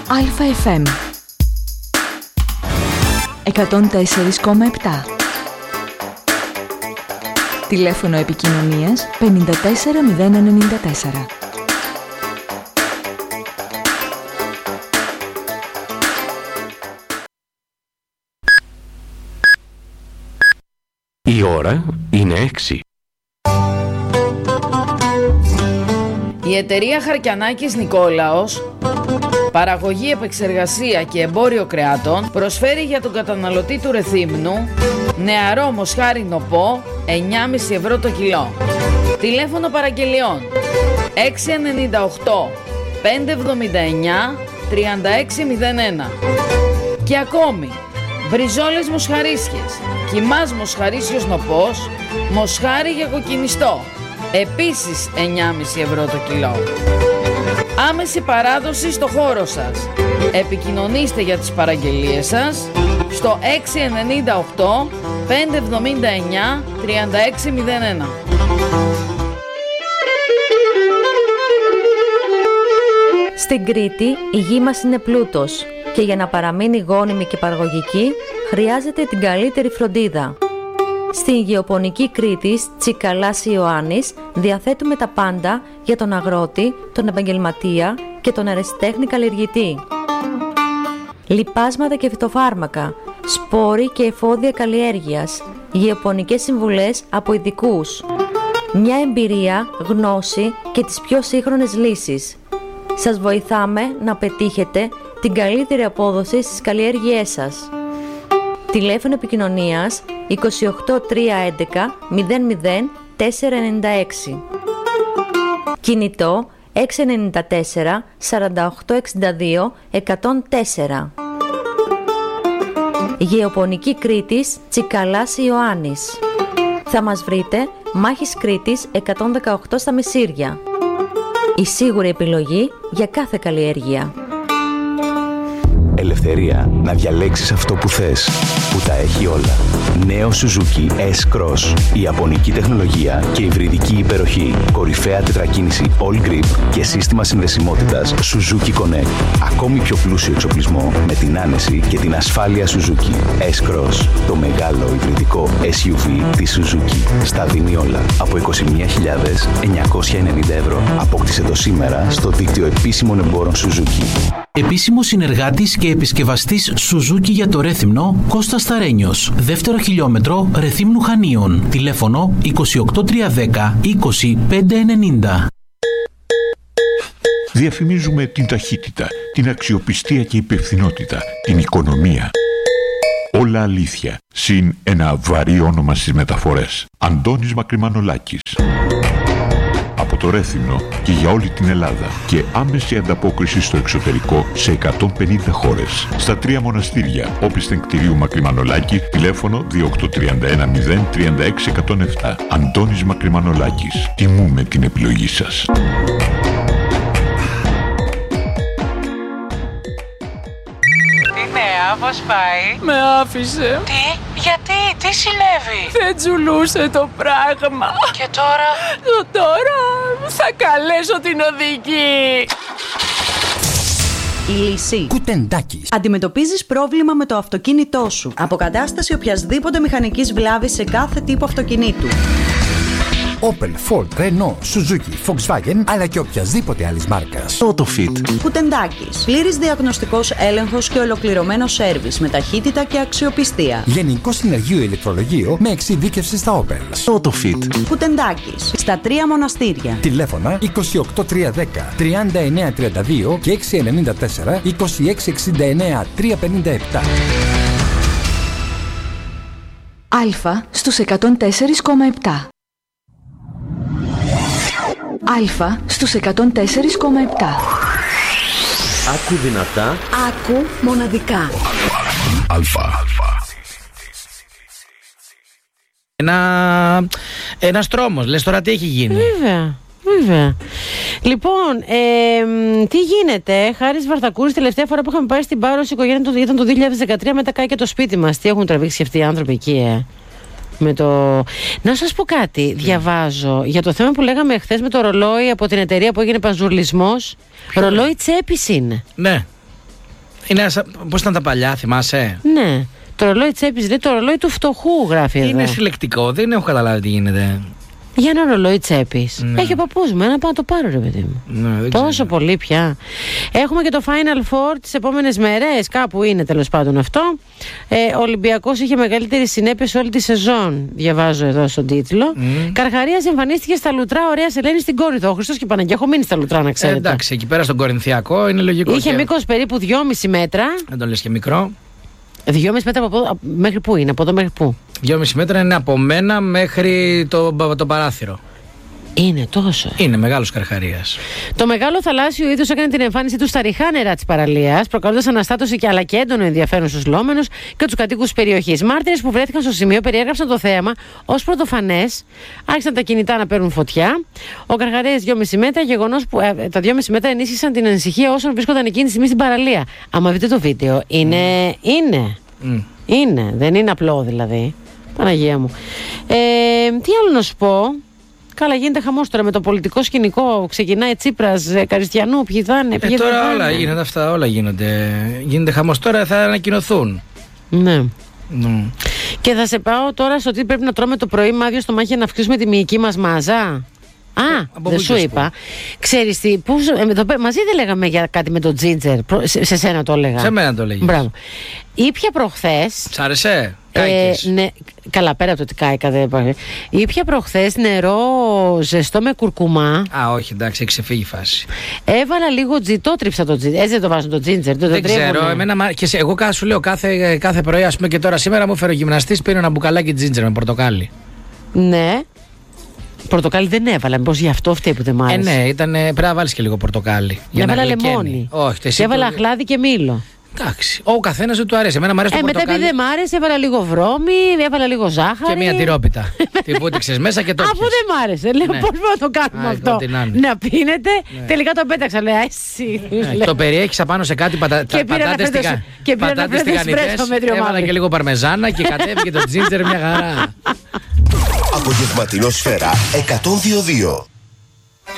ΑΦΜ 104,7. Τηλέφωνο επικοινωνίας 54094. Η ώρα είναι 6. Η εταιρεία Χαρκιανάκης Νικόλαος, παραγωγή, επεξεργασία και εμπόριο κρεάτων, προσφέρει για τον καταναλωτή του Ρεθύμνου νεαρό μοσχάρι νοπό 9,5 ευρώ το κιλό. Τηλέφωνο παραγγελιών 698 579 3601. Και ακόμη μπριζόλες μοσχαρίσιες, κιμάς μοσχαρίσιος νοπός, μοσχάρι για κοκκινιστό, επίσης 9,5 ευρώ το κιλό. Άμεση παράδοση στο χώρο σας. Επικοινωνήστε για τις παραγγελίες σας στο 698 579 3601. Στην Κρήτη η γη μας είναι πλούτος και για να παραμείνει γόνιμη και παραγωγική χρειάζεται την καλύτερη φροντίδα. Στην γεωπονική Κρήτης Τσικαλάς Ιωάννης διαθέτουμε τα πάντα για τον αγρότη, τον επαγγελματία και τον ερασιτέχνη καλλιεργητή. Λιπάσματα και φυτοφάρμακα, σπόροι και εφόδια καλλιέργειας, γεωπονικές συμβουλές από ειδικούς. Μια εμπειρία, γνώση και τις πιο σύγχρονες λύσεις. Σας βοηθάμε να πετύχετε την καλύτερη απόδοση στις καλλιέργειές σας. Τηλέφωνο επικοινωνίας 28 311 00 496. Κινητό 694 48 62 104. Γεωπονική Κρήτης Τσικαλάς Ιωάννης. Θα μας βρείτε Μάχης Κρήτης 118 στα Μεσίρια. Η σίγουρη επιλογή για κάθε καλλιέργεια. Ελευθερία να διαλέξεις αυτό που θες, που τα έχει όλα. Νέο Suzuki S-Cross. Η ιαπωνική τεχνολογία και υβριδική υπεροχή. Κορυφαία τετρακίνηση All Grip και σύστημα συνδεσιμότητας Suzuki Connect. Ακόμη πιο πλούσιο εξοπλισμό με την άνεση και την ασφάλεια Suzuki. S-Cross. Το μεγάλο υβριδικό SUV της Suzuki. Στα δίνει όλα. Από 21.990 ευρώ. Απόκτησε το σήμερα στο δίκτυο επίσημων εμπόρων Suzuki. Επίσημος συνεργάτης και επισκευαστής Suzuki για το Ρέθυμνο, Κώστας Σταρένιος. Δεύτερο χιλιόμετρο Ρεθύμνου Χανίων. Τηλέφωνο 28310 20590. Διαφημίζουμε την ταχύτητα, την αξιοπιστία και υπευθυνότητα, την οικονομία. Όλα αλήθεια, συν ένα βαρύ όνομα στις μεταφορές. Αντώνης Μακρυμανολάκης. Από το Ρέθυμνο και για όλη την Ελλάδα και άμεση ανταπόκριση στο εξωτερικό σε 150 χώρες. Στα 3 μοναστήρια, όπισθεν κτηρίου Μακρυμανολάκη, τηλέφωνο 2831 036 107. Αντώνης Μακρυμανολάκης. Τιμούμε την επιλογή σας. Πώς πάει? Με άφησε. Τι? Γιατί? Τι συνέβη? Δεν τζουλούσε το πράγμα. Και τώρα? Τώρα θα καλέσω την οδηγή. Η λύση. Κουτεντάκης. Αντιμετωπίζεις πρόβλημα με το αυτοκίνητό σου. Αποκατάσταση οποιασδήποτε μηχανικής βλάβης σε κάθε τύπο αυτοκινήτου. Opel, Ford, Renault, Suzuki, Volkswagen, αλλά και οποιασδήποτε άλλης μάρκας. AutoFit. Κουτεντάκης. Πλήρης διαγνωστικός έλεγχος και ολοκληρωμένο σέρβις με ταχύτητα και αξιοπιστία. Γενικό συνεργείο ηλεκτρολογείο με εξειδίκευση στα Opel. AutoFit. Κουτεντάκης. Στα 3 μοναστήρια. Τηλέφωνα 28310 3932 και 694 2669 357. Α στους 104,7. Α στους 104,7. Άκου δυνατά. Άκου μοναδικά. Αλφα. Ένας τρόμος. Λες τώρα τι έχει γίνει? Βέβαια. Λοιπόν, τι γίνεται? Χάρης Βαρθακούρης, τελευταία φορά που είχαμε πάει στην Πάρο, η οικογένεια ήταν το 2013, μετά κάει και το σπίτι μας. Τι έχουν τραβήξει αυτοί οι άνθρωποι εκεί, Να σας πω κάτι, διαβάζω για το θέμα που λέγαμε χθες με το ρολόι από την εταιρεία που έγινε παζουρλισμός. Ρολόι τσέπης είναι. Ναι. Πώς ήταν τα παλιά, θυμάσαι? Ναι. Το ρολόι τσέπης, λέει το ρολόι του φτωχού, γράφει εδώ. Είναι συλλεκτικό, δεν έχω καταλάβει τι γίνεται. Για ένα ρολόι τσέπης. Ναι. Έχει ο παππούς μου, να πάω να το πάρω, ρε παιδί μου. Ναι, τόσο πολύ πια. Έχουμε και το Final Four τις επόμενες μέρες, κάπου είναι τέλος πάντων αυτό. Ο Ολυμπιακός είχε μεγαλύτερη συνέπεια σε όλη τη σεζόν, διαβάζω εδώ στον τίτλο. Καρχαρίας εμφανίστηκε στα λουτρά ωραία Ελένη στην Κόρινθο. Ο Χριστός και Παναγία, έχω μείνει στα λουτρά, να ξέρετε. Εντάξει, εκεί πέρα στον Κορινθιακό είναι λογικό. Είχε μήκος περίπου 2,5 μέτρα. Δεν το λες και μικρό. 2,5 μέτρα από εδώ, μέχρι πού είναι, από εδώ μέχρι πού? 2,5 μέτρα είναι από μένα μέχρι το παράθυρο. Είναι τόσο. Είναι μεγάλος Καρχαρίας. Το μεγάλο θαλάσσιο είδος έκανε την εμφάνισή του στα ριχά νερά της παραλίας, προκαλώντας αναστάτωση αλλά και έντονο ενδιαφέρον στους λόμενους και τους κατοίκους της περιοχής. Μάρτυρες που βρέθηκαν στο σημείο περιέγραψαν το θέαμα ως πρωτοφανές, άρχισαν τα κινητά να παίρνουν φωτιά. Ο Καρχαρίας 2,5 μέτρα, γεγονός που τα 2,5 μέτρα ενίσχυσαν την ανησυχία όσων βρίσκονταν εκείνη τη στιγμή στην παραλία. Άμα δείτε το βίντεο, είναι, δεν είναι απλό δηλαδή. Παναγία μου. Τι άλλο να σου πω. Καλά, γίνεται χαμός τώρα με το πολιτικό σκηνικό. Ξεκινάει Τσίπρας, Καριστιανού, ποιοι θα είναι. Τώρα όλα γίνονται αυτά, όλα γίνονται. Γίνεται χαμός τώρα, θα ανακοινωθούν. Ναι. Και θα σε πάω τώρα στο τι πρέπει να τρώμε το πρωί με άδειο στομάχι για να αυξήσουμε τη μυϊκή μας μάζα. Δεν σου είπα. Ξέρεις τι, μαζί δεν λέγαμε για κάτι με το τζίντζερ. Σε σένα το έλεγα. Σε μένα το έλεγες. Μπράβο. Ήπια προχθές. Σ' άρεσε? Κάηκες? Ναι, καλά, πέρα από το ότι κάηκα δεν υπάρχει. Ήπια προχθές νερό ζεστό με κουρκουμά. Όχι, εντάξει, έχει ξεφύγει η φάση. Έβαλα λίγο το τρίψα το τζίντζερ. Έτσι δεν το βάζουν το τζίντζερ. Δεν ξέρω, εγώ σου λέω κάθε πρωί, ας πούμε και τώρα σήμερα μου έφερε ο γυμναστής, πήρε ένα μπουκαλάκι τζίντζερ με πορτοκάλι. Ναι. Πορτοκάλι δεν έβαλα, μήπως γι' αυτό φταίει που δεν μ' άρεσε. Ναι, πρέπει να βάλεις και λίγο πορτοκάλι. Έβαλα λεμόνι. Όχι, έβαλα χλάδι και μήλο. Εντάξει, ο καθένας δεν του αρέσει. Εμένα μου αρέσει το πορτοκάλι. Μετά επειδή δεν μ' άρεσε, έβαλα λίγο βρώμη, έβαλα λίγο ζάχαρη. Και μία τυρόπιτα. Τη βούτυξες μέσα και το αφού δεν μ' άρεσε. Λέω πώς μπορούμε να το κάνουμε αυτό. Να πίνετε. Τελικά το πέταξα, λέω εσύ. Το περιέχεις απάνω σε κάτι πατάτες τηγανιτές. Έβαλα και λίγο παρμεζάνα και κατέβηκε το τζίντζερ μια χαρά. Απογευματινό Σφαίρα 102.2.